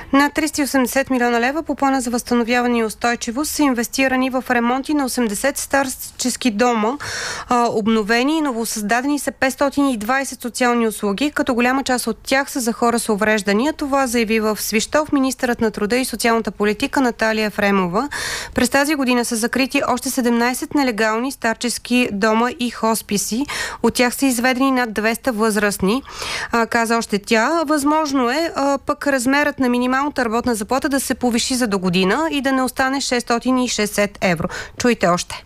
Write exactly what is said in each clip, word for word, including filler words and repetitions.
На триста и осемдесет милиона лева по плана за възстановяване и устойчивост са инвестирани в ремонти на осемдесет старчески дома. А, обновени и новосъздадени са петстотин и двадесет социални услуги, като голяма част от тях са за хора с увреждания. Това заяви в Свищов министърът на труда и социалната политика Наталия Ефремова. През тази година са закрити още седемнадесет нелегални старчески дома и хосписи. От тях са изведени над двеста възрастни. А, каза още тя. Възможно е а, пък размерът на минималната работна заплата да се повиши за до година и да не остане шестстотин и шестдесет евро. Чуйте още.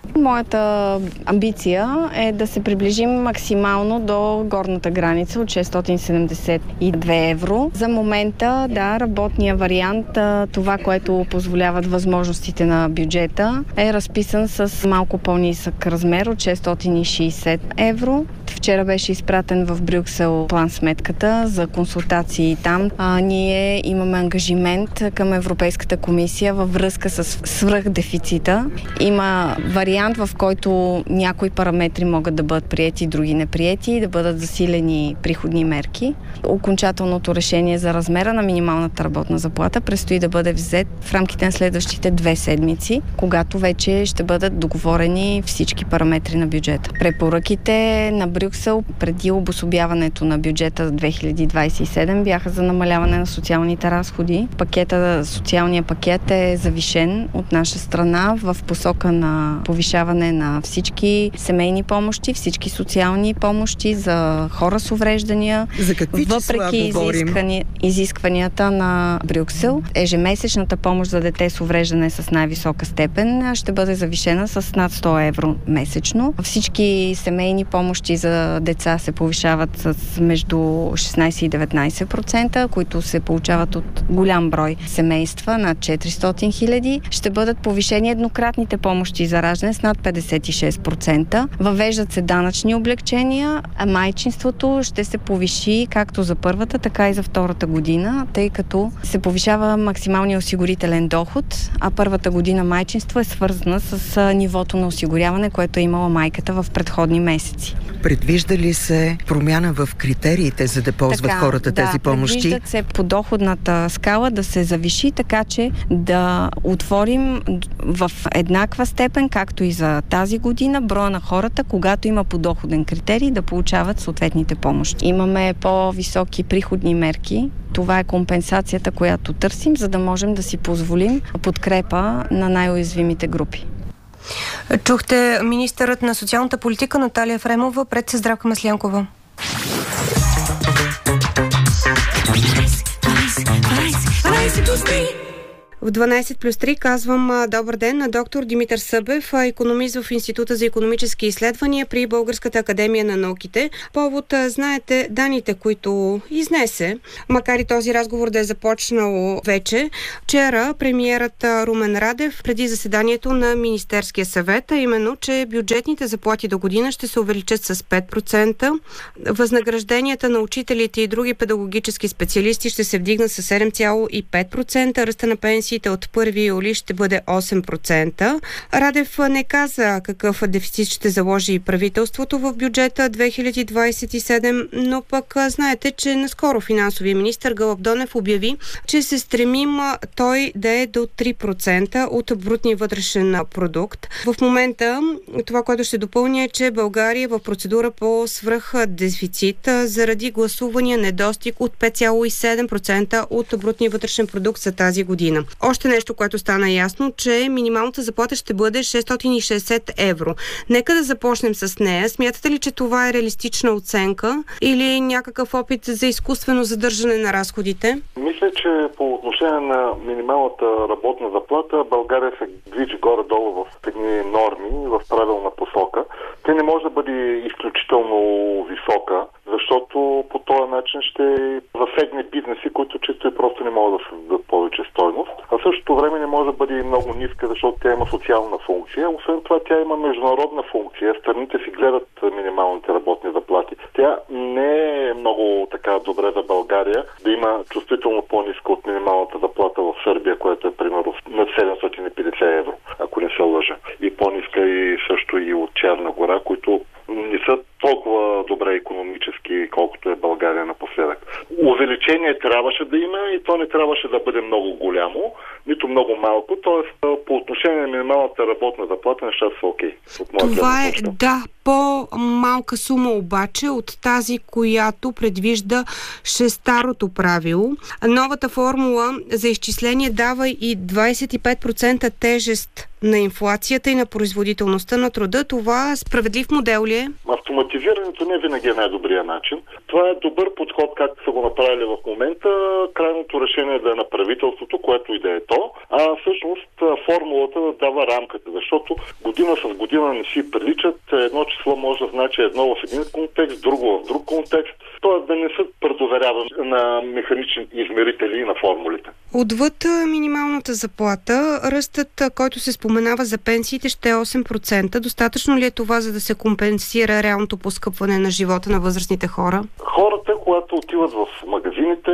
Моята амбиция е да се приближим максимално до горната граница от шестстотин седемдесет и две евро. За момента, да, работният вариант, това, което позволяват възможностите на бюджета, е разписан с малко по-нисък размер от шестстотин и шестдесет евро. Вчера беше изпратен в Брюксел план сметката за консултации там. А, ние имаме ангажимент към Европейската комисия във връзка с свръхдефицита. Има вариант, в който някои параметри могат да бъдат приети, други неприети и да бъдат засилени приходни мерки. Окончателното решение за размера на минималната работна заплата предстои да бъде взет в рамките на следващите две седмици, когато вече ще бъдат договорени всички параметри на бюджета. Препоръките на Брюксел преди обособяването на бюджета за две хиляди двадесет и седма бяха за намаляване на социалните разходи. Пакета, социалния пакет е завишен от наша страна в посока на повишаване на всички семейни помощи, всички социални помощи за хора с увреждания. За какви въпреки изисквани, изискванията на Брюксел, ежемесечната помощ за дете с увреждане с най-висока степен ще бъде завишена с над сто евро месечно. Всички семейни помощи за деца се повишават с между шестнадесет и деветнадесет процента, които се получават от голям брой семейства, над четиристотин хиляди. Ще бъдат повишени еднократните помощи за раждане с над петдесет и шест процента. Въвеждат се данъчни облекчения, а майчинството ще се повиши както за първата, така и за втората година, тъй като се повишава максималния осигурителен доход, а първата година майчинство е свързана с нивото на осигуряване, което е имала майката в предходни месеци. Предвижда ли се промяна в критериите, за да ползват така, хората да, тези помощи? Предвиждат се подоходната скала да се завиши, така че да отворим в еднаква степен, както и за тази година, броя на хората, когато има подоходен критерий, да получават съответните помощи. Имаме по-високи приходни мерки. Това е компенсацията, която търсим, за да можем да си позволим подкрепа на най-уязвимите групи. Чухте министърът на социалната политика Наталия Ефремова пред Здравка Маслянкова. В дванадесет плюс три казвам добър ден на доктор Димитър Събев, икономист в Института за икономически изследвания при Българската академия на науките. Повод, знаете, данните, които изнесе, макар и този разговор да е започнал вече. Вчера премиерът Румен Радев преди заседанието на Министерския съвет, а именно, че бюджетните заплати до година ще се увеличат с пет процента, възнагражденията на учителите и други педагогически специалисти ще се вдигнат с седем цяло и пет процента, ръста на пенсии от първи юли ще бъде осем процента. Радев не каза какъв дефицит ще заложи правителството в бюджета две хиляди двадесет и седма, но пък знаете, че наскоро финансовия министър Гълъб Донев обяви, че се стремим той да е до три процента от брутния вътрешен продукт. В момента това, което ще допълня, е, че България е в процедура по свръхдефицит заради гласувания недостиг от пет цяло и седем процента от брутния вътрешен продукт за тази година. Още нещо, което стана ясно, че минималната заплата ще бъде шестстотин и шестдесет евро. Нека да започнем с нея. Смятате ли, че това е реалистична оценка или някакъв опит за изкуствено задържане на разходите? Мисля, че по отношение на минималната работна заплата България се движи горе-долу в едни норми, в правилна посока. Те не може да бъде изключително висока, защото по този начин ще засегне бизнеси, които чисто и просто не могат да създадат повече стойност. А в същото време не може да бъде много ниска, защото тя има социална функция. Освен това, тя има международна функция. Страните си гледат минималните работни заплати. Тя не е много така добре за България да има чувствително по-ниска от минималната заплата в Сърбия, която е примерно над седемстотин и петдесет евро, ако не се лъжа. И по-ниска и също и от Черна гора, които не са толкова добре икономически, колкото е България напоследък. увеличение трябваше да има и то не трябваше да бъде много голямо, нито много малко. Тоест, по отношение на минималната работна заплата, нещата са окей. Това е, да, по-малка сума обаче от тази, която предвижда шестарото правило. Новата формула за изчисление дава и двадесет и пет процента тежест на инфлацията и на производителността на труда. Това справедлив модел ли е? Автоматизирането не винаги е най-добрият начин. Това е добър подход, както са го направили в момента. Крайното решение е да е на правителството, което и да е то, а всъщност формулата да дава рамката, защото година с година не си приличат. Едно число може да значи едно в един контекст, друго в друг контекст. Тоест да не са предоверявани на механични измерители на формулите. Отвъд минималната заплата, ръстът, който се споменава за пенсиите, ще е осем процента. Достатъчно ли е това, за да се компенсира реалното поскъпване на живота на възрастните хора? Хората, когато отиват в магазините,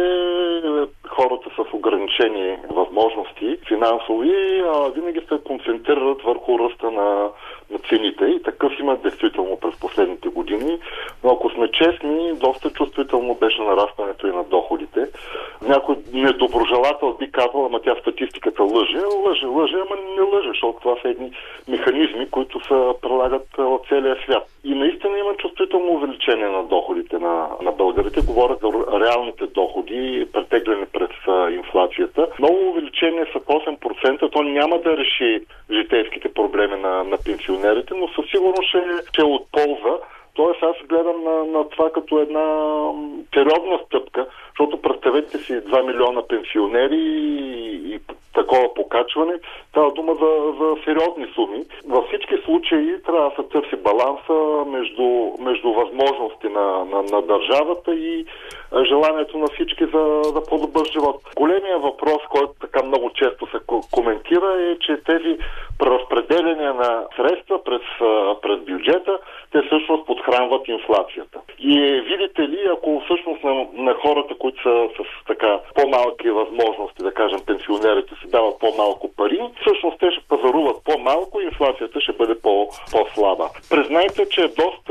хората с ограничени възможности финансови, винаги се концентрират върху ръста на, на цените и такъв има действително през последните години. Но ако сме честни, доста чувствително беше нарастването и на доходите. Някой недоброжелател би казал, ама тя статистиката лъже. Лъже, лъже, ама не лъже, защото това са едни механизми, които се прилагат от целия свят. И наистина има чувствително увеличение на доходите на, на българите. Говорят за реалните доходи, претеглени през а, инфлацията. Много увеличение са осем процента. То няма да реши житейските проблеми на, на пенсионерите, но със сигурност ще, ще е от полза. Тоест аз гледам на, на това като една сериозна стъпка, защото представете си два милиона пенсионери и, и такова покачване. Става дума за, за сериозни суми. Във всички случаи трябва да се търси баланса между, между възможности на, на, на държавата и желанието на всички за, за по-добър живот. Големия въпрос, който така много често се коментира, е, че тези преразпределения на средства през, през бюджета, те всъщност подхранват инфлацията. И видите ли, ако всъщност на, на хората, които са с така по-малки възможности, да кажем пенсионерите, се дават по-малко пари, всъщност те ще пазаруват по-малко и инфлацията ще бъде по, по-слаба. Признайте, че е доста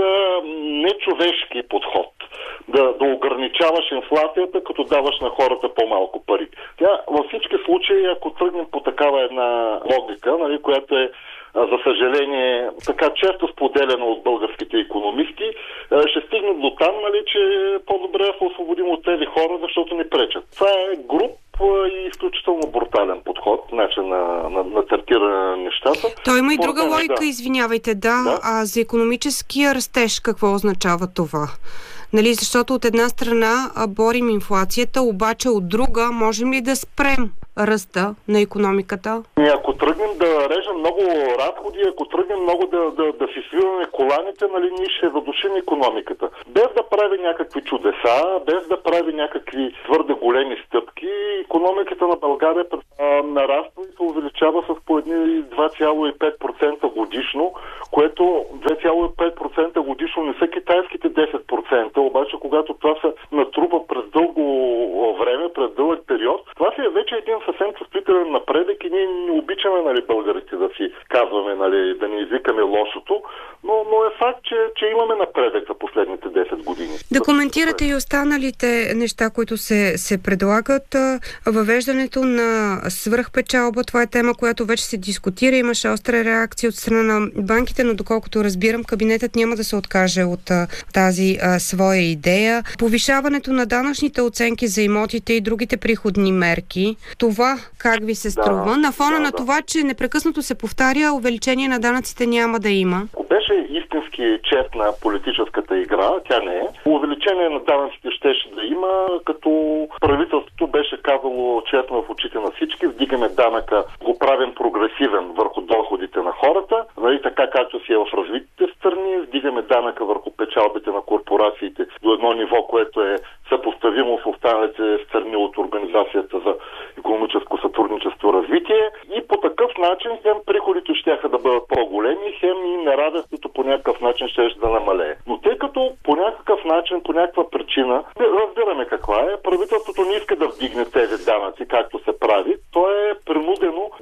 нечовешки подход да, да ограничаваш инфлацията, като даваш на хората по-малко пари. Тя във всички случаи, ако тръгнем по такава една логика, нали, която е за съжаление, така често споделено от българските икономисти, ще стигне до там, нали, че по-добре да се освободим от тези хора, защото ни пречат. Това е груб и изключително брутален подход, начин на, на, на третиране на нещата. Той има и друга логика, да. Извинявайте, да, да. А за икономическия растеж какво означава това? Нали, защото от една страна борим инфлацията, обаче от друга можем ли да спрем ръста на икономиката? И ако тръгнем да режем много разходи, ако тръгнем много да, да, да си свиваме коланите, нали, ние ще задушим икономиката. Без да прави някакви чудеса, без да прави някакви твърде големи стъпки, икономиката на България нараства и се увеличава с по едни два цяло и пет процента годишно, което две цяло и пет процента годишно не са китайските десет процента, обаче когато това се натрупа през дълго време, през дълъг период, това си е вече един съвсем чувствителен напредък и ние не обичаме, нали, българите да си казваме, нали, да не извикаме лошото, но, но е факт, че, че имаме напредък за последните десет години. Да коментирате и останалите неща, които се, се предлагат. Въвеждането на свръхпечалба, това е тема, която вече се дискутира, имаше остра реакция от страна на банките, но доколкото разбирам, кабинетът няма да се откаже от а, тази а, своя идея. Повишаването на данъчните оценки за имотите и другите приходни мерки, това как ви се струва? Да, на фона да, на да. това, че непрекъснато се повтаря, увеличение на данъците няма да има. Ако беше истински чест на политическата игра, тя не е. Увеличение на данъците щеше да има, като правителството беше казало честно в очите на всички, вдигаме данъка, го правим прогресивен върху доходите на хората, нали, така както си е в развитите страни, вдигаме данъка върху печалбите на корпорациите до едно ниво, което е съпоставимо с останалите страни от Организацията за икономическо сътрудничество и развитие, и по такъв начин хем приходите щяха да бъдат по-големи, хем и неравенството по някакъв начин ще да намалее. Но тъй като по някакъв начин, по някаква причина, разбираме каква е, правителството не иска да вдигне тези данъци, както се прави, то е принудено да се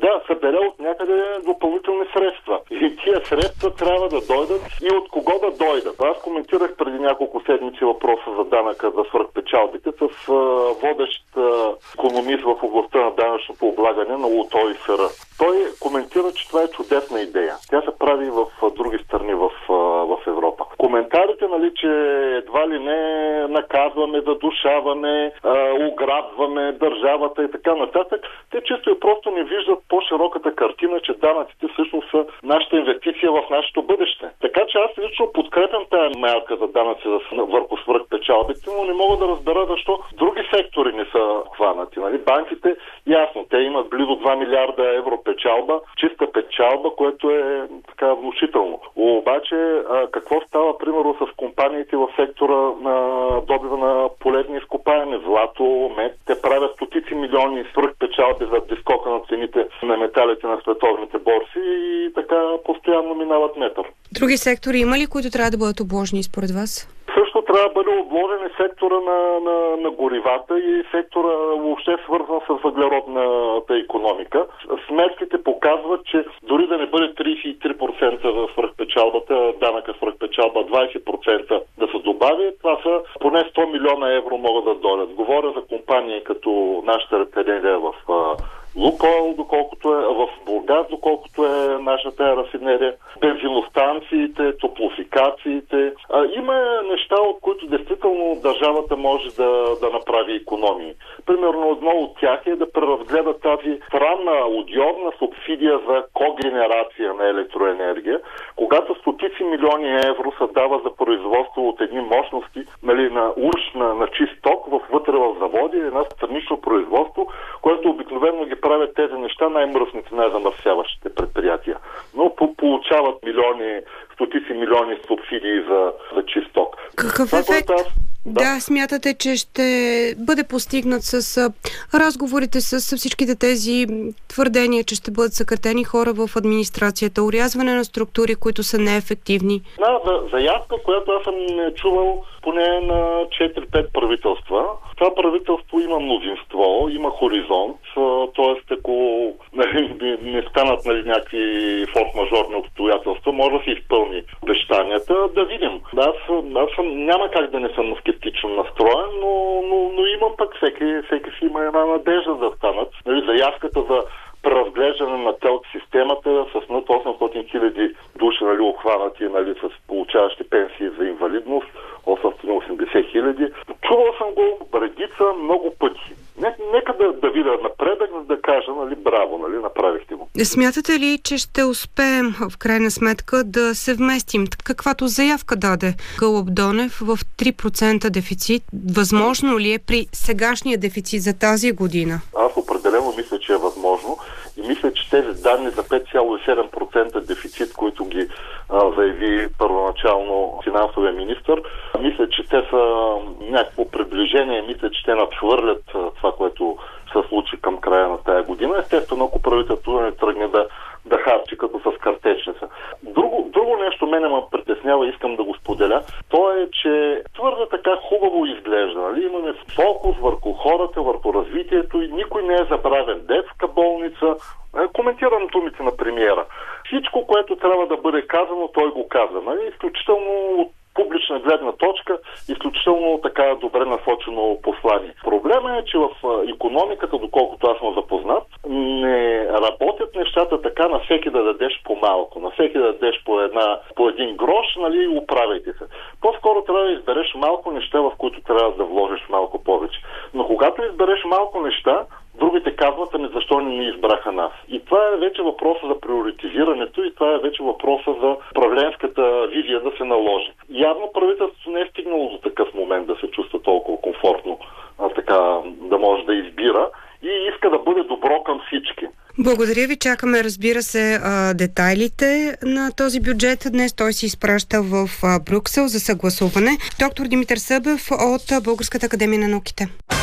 събере от някъде допълнителни средства. И тия средства трябва да дойдат и от кого да дойдат. Аз коментирах преди няколко седмици въпроса за данъка за свръхпечалбите с а, водещ а, икономист в областта на данъчното облагане на УТО и СР. Той коментира, че това е чудесна идея. Тя се прави в а, други страни в, а, в Европа. Коментарите, нали, че едва ли не наказваме, задушаваме, а, ограбваме държавата и така нататък, те чисто и просто не виждат по-широката картина, че данъците всъщност са нашата инвестиция в нашето бъдеще. Така че аз лично подкрепям тая мярка за данъци върху свръхпечалбите, но не мога да разбера защо други сектори не са хванати. Нали? Банките, ясно, те имат близо два милиарда евро печалба, чиста печалба, което е така внушително. Обаче, а, какво става, примерно, с компаниите в сектора на добива на полезни изкопаеми, злато, мед? Те правят стотици милиони свръхпечалби за дискока на цените на металите на световните борси и така постоянно минават метър. Други сектори има ли, които трябва да бъдат обложени според вас? Също трябва да бъде обложен и сектора на, на, на горивата и сектора въобще свързан с въглеродната икономика. Сметките показват, че дори да не бъде тридесет и три процента в свръхпечалбата, данъка свръхпечалба двадесет процента да се добави, това са поне сто милиона евро могат да дойдат. Говоря за компании като нашата рафинерия в Лукойл, доколкото е в Бургас, доколкото е нашата рафинерия, бензиностанциите, топлофикациите. А, има неща, от които действително държавата може да, да направи икономии. Примерно едно от тях е да преразгледа тази странна, одиозна субсидия за когенерация на електроенергия, когато стотици милиони евро се дава за производство от едни мощности, нали, на уж на, на чист ток вътре в заводи, една странично производство, което обикновено ги правят тези неща най-мръсните, най-замърсяващите предприятия. Но по- получават милиони, стотици милиони субсидии за, за чист ток. Какъв това, ефект? Аз... Да. да, смятате, че ще бъде постигнат с а, разговорите с, с всичките тези твърдения, че ще бъдат съкратени хора в администрацията, урязване на структури, които са неефективни? Да, да, заявка, която аз съм чувал поне на четири-пет правителства. Това правителство има мнозинство, има хоризонт, т.е. ако нали, не станат нали, някакви форс-мажорни обстоятелства, може да се изпълни обещанията. Да видим. Аз, аз съм, няма как да не съм скептично настроен, но, но, но имам пък всеки, всеки си има една надежда да станат. Нали, заявката за преразглеждане на телк системата с над осемстотин хиляди души нали, обхванати нали, с получаващи пенсии за инвалидност, осемстотин и осемдесет хиляди. Чувал съм го редица много пъти. Нека да, да видя напредък, да кажа, нали, браво, нали, направихте го. Смятате ли, че ще успеем в крайна сметка да се вместим, каквато заявка даде Гълъб Донев в три процента дефицит? Възможно ли е при сегашния дефицит за тази година? Аз определено мисля, че е възможно и мисля, че тези данни за пет цяло и седем процента дефицит, които ги а, заяви първоначално финансовия министър, мисля, че те са някакво приближение, мисля, че те надхвърлят а, това, което се случи към края на тая година. Естествено, ако правителството не тръгне да, да харчи като с картечница. Друго, друго нещо мене ме притеснява, искам да го споделя, то е, че твърде така хубаво изглежда. Нали? Имаме фокус върху хората, върху развитието и никой не е забравен. Детска болница, коментирам думите на премиера. Всичко, което трябва да бъде казано, той го каза. Нали? Изключително от публична гледна точка, изключително така добре насочено послание. Проблема е, че в икономиката, доколкото аз съм запознат, не работят нещата така на всеки да дадеш по-малко, на всеки да дадеш по, една, по един грош, нали, управяйте се. По-скоро трябва да избереш малко неща, в които трябва да вложиш малко повече. Но когато избереш малко неща, другите казват, ами защо не ни избраха нас. И това е вече въпроса за приоритизирането и това е вече въпроса за управленската визия да се наложи. Явно правителството не е стигнало до такъв момент да се чувства толкова комфортно, а така да може да избира и иска да бъде добро към всички. Благодаря ви. Чакаме, разбира се, детайлите на този бюджет. Днес той се изпраща в Брюксел за съгласуване. Доктор Димитър Събев от Българската академия на науките.